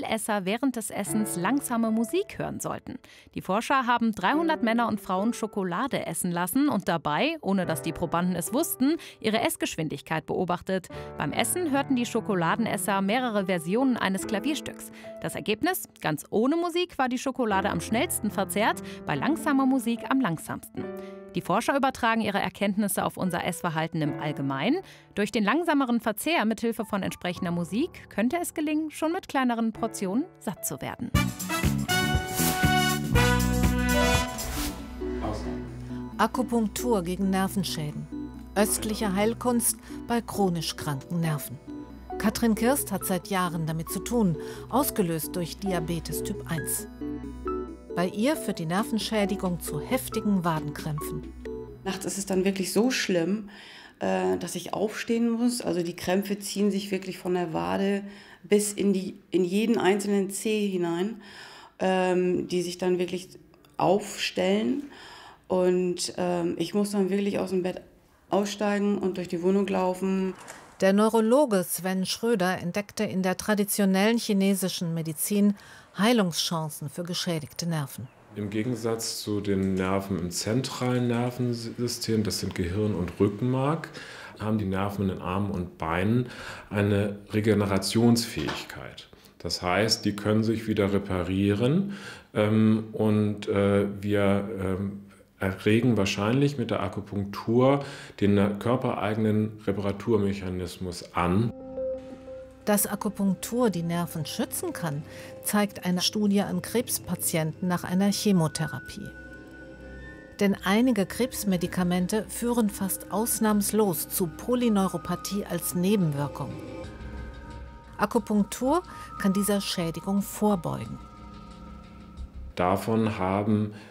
weil Esser während des Essens langsame Musik hören sollten. Die Forscher haben 300 Männer und Frauen Schokolade essen lassen und dabei, ohne dass die Probanden es wussten, ihre Essgeschwindigkeit beobachtet. Beim Essen hörten die Schokoladenesser mehrere Versionen eines Klavierstücks. Das Ergebnis? Ganz ohne Musik war die Schokolade am schnellsten verzehrt, bei langsamer Musik am langsamsten. Die Forscher übertragen ihre Erkenntnisse auf unser Essverhalten im Allgemeinen. Durch den langsameren Verzehr mithilfe von entsprechender Musik könnte es gelingen, schon mit kleineren Portionen satt zu werden. Akupunktur gegen Nervenschäden. Östliche Heilkunst bei chronisch kranken Nerven. Katrin Kirst hat seit Jahren damit zu tun, ausgelöst durch Diabetes Typ 1. Bei ihr führt die Nervenschädigung zu heftigen Wadenkrämpfen. Nachts ist es dann wirklich so schlimm, dass ich aufstehen muss. Also die Krämpfe ziehen sich wirklich von der Wade bis in jeden einzelnen Zeh hinein, die sich dann wirklich aufstellen. Und ich muss dann wirklich aus dem Bett aussteigen und durch die Wohnung laufen. Der Neurologe Sven Schröder entdeckte in der traditionellen chinesischen Medizin Heilungschancen für geschädigte Nerven. Im Gegensatz zu den Nerven im zentralen Nervensystem, das sind Gehirn und Rückenmark, haben die Nerven in den Armen und Beinen eine Regenerationsfähigkeit. Das heißt, die können sich wieder reparieren und wir erregen wahrscheinlich mit der Akupunktur den körpereigenen Reparaturmechanismus an. Dass Akupunktur die Nerven schützen kann, zeigt eine Studie an Krebspatienten nach einer Chemotherapie. Denn einige Krebsmedikamente führen fast ausnahmslos zu Polyneuropathie als Nebenwirkung. Akupunktur kann dieser Schädigung vorbeugen. Davon haben